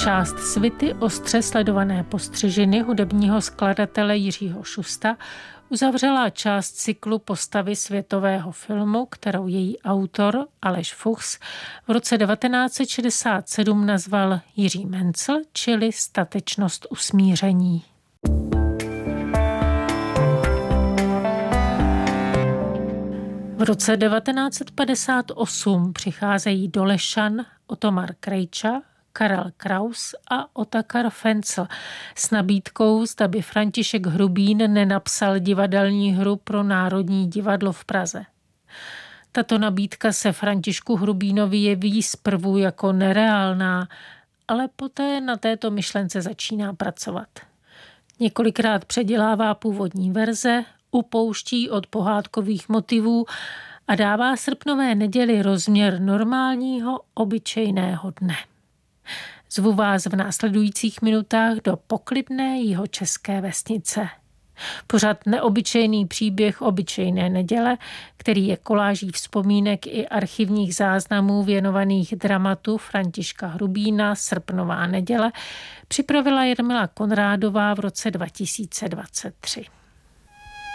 Část svity ostře sledované postřižiny hudebního skladatele Jiřího Šusta uzavřela část cyklu Postavy světového filmu, kterou její autor Aleš Fuchs v roce 1967 nazval Jiří Mencl, čili Statečnost usmíření. V roce 1958 přicházejí do Lešan Otomar Krejča, Karel Kraus a Otakar Fencl s nabídkou, zda by František Hrubín nenapsal divadelní hru pro Národní divadlo v Praze. Tato nabídka se Františku Hrubínovi jeví zprvu jako nereálná, ale poté na této myšlence začíná pracovat. Několikrát předělává původní verze, upouští od pohádkových motivů a dává srpnové neděli rozměr normálního, obyčejného dne. Zvu vás v následujících minutách do poklidné jihočeské vesnice. Pořad Neobyčejný příběh obyčejné neděle, který je koláží vzpomínek i archivních záznamů věnovaných dramatu Františka Hrubína Srpnová neděle, připravila Jarmila Konrádová v roce 2023.